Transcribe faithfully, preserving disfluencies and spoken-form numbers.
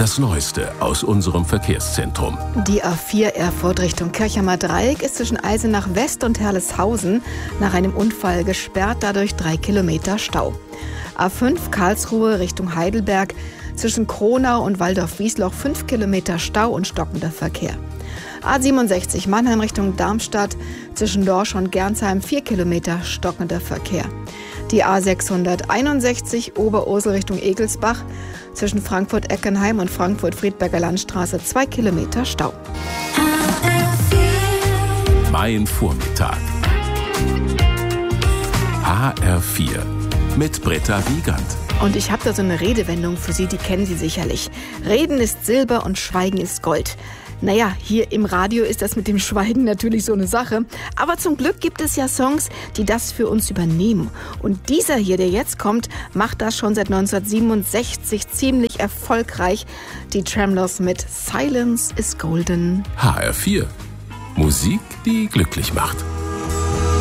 Das Neueste aus unserem Verkehrszentrum. Die A vier Erfurt Richtung Kirchheimer Dreieck ist zwischen Eisenach West und Herleshausen nach einem Unfall gesperrt, dadurch drei Kilometer Stau. A fünf Karlsruhe Richtung Heidelberg zwischen Kronau und Waldorf-Wiesloch fünf Kilometer Stau und stockender Verkehr. A siebenundsechzig Mannheim Richtung Darmstadt zwischen Dorsch und Gernsheim vier Kilometer stockender Verkehr. Die A sechshunderteinundsechzig Oberursel Richtung Egelsbach zwischen Frankfurt-Eckenheim und Frankfurt-Friedberger Landstraße zwei Kilometer Stau. Mein Vormittag. H R vier mit Britta Wiegand. Und ich habe da so eine Redewendung für Sie, die kennen Sie sicherlich. Reden ist Silber und Schweigen ist Gold. Naja, hier im Radio ist das mit dem Schweigen natürlich so eine Sache. Aber zum Glück gibt es ja Songs, die das für uns übernehmen. Und dieser hier, der jetzt kommt, macht das schon seit neunzehnhundertsiebenundsechzig ziemlich erfolgreich. Die Tremlos mit Silence is Golden. H R vier. Musik, die glücklich macht.